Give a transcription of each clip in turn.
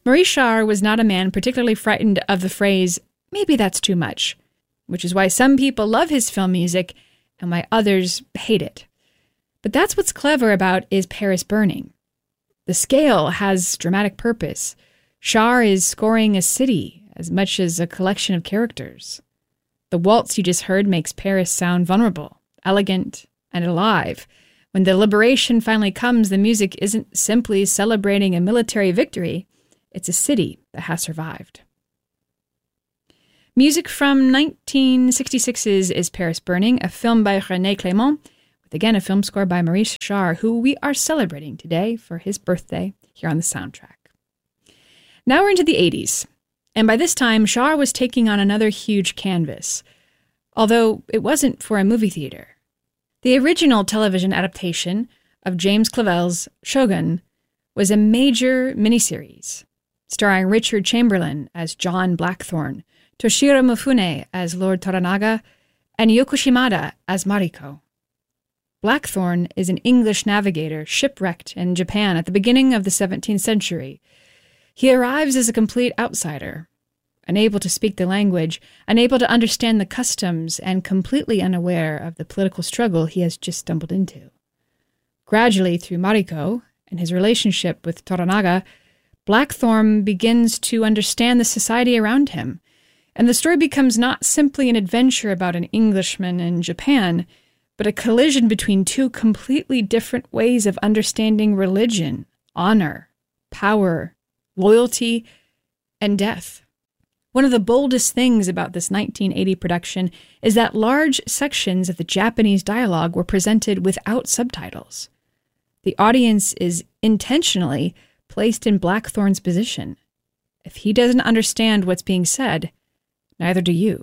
Maurice Jarre was not a man particularly frightened of the phrase, "maybe that's too much," which is why some people love his film music and why others hate it. But that's what's clever about Is Paris Burning? The scale has dramatic purpose. Jarre is scoring a city as much as a collection of characters. The waltz you just heard makes Paris sound vulnerable, elegant, and alive. When the liberation finally comes, the music isn't simply celebrating a military victory, it's a city that has survived. Music from 1966's Is Paris Burning, a film by René Clément, with again a film score by Maurice Jarre, who we are celebrating today for his birthday here on the soundtrack. Now we're into the 80s, and by this time, Jarre was taking on another huge canvas, although it wasn't for a movie theater. The original television adaptation of James Clavell's Shogun was a major miniseries, starring Richard Chamberlain as John Blackthorne, Toshiro Mifune as Lord Toranaga, and Yoko Shimada as Mariko. Blackthorne is an English navigator shipwrecked in Japan at the beginning of the 17th century. He arrives as a complete outsider, unable to speak the language, unable to understand the customs, and completely unaware of the political struggle he has just stumbled into. Gradually, through Mariko and his relationship with Toranaga, Blackthorne begins to understand the society around him, and the story becomes not simply an adventure about an Englishman in Japan, but a collision between two completely different ways of understanding religion, honor, power, loyalty, and death. One of the boldest things about this 1980 production is that large sections of the Japanese dialogue were presented without subtitles. The audience is intentionally placed in Blackthorne's position. If he doesn't understand what's being said, neither do you.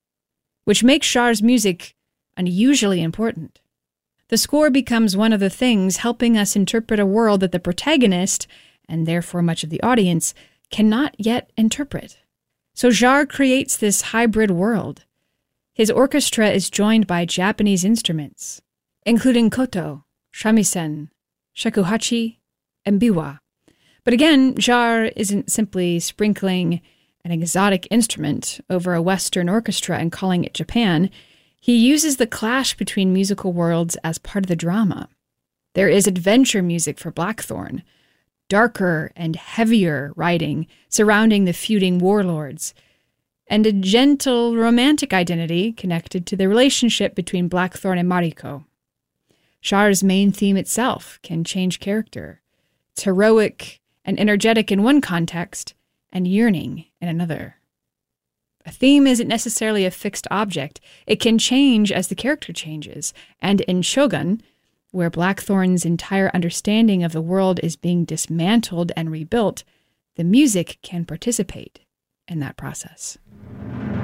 Which makes Jarre's music unusually important. The score becomes one of the things helping us interpret a world that the protagonist, and therefore much of the audience, cannot yet interpret. So Jarre creates this hybrid world. His orchestra is joined by Japanese instruments, including koto, shamisen, shakuhachi, and biwa. But again, Jarre isn't simply sprinkling an exotic instrument over a Western orchestra and calling it Japan. He uses the clash between musical worlds as part of the drama. There is adventure music for Blackthorne, darker and heavier writing surrounding the feuding warlords, and a gentle romantic identity connected to the relationship between Blackthorne and Mariko. Jarre's main theme itself can change character. It's heroic and energetic in one context, and yearning in another. A theme isn't necessarily a fixed object. It can change as the character changes, and in Shogun, where Blackthorne's entire understanding of the world is being dismantled and rebuilt, the music can participate in that process.